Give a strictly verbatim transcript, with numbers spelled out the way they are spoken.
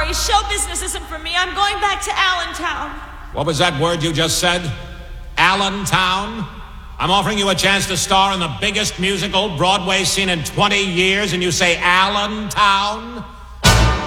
sorry. Show business isn't for me. I'm going back to Allentown. What was that word you just said? Allentown? I'm offering you a chance to star in the biggest musical Broadway seen in twenty years, and you say Allentown?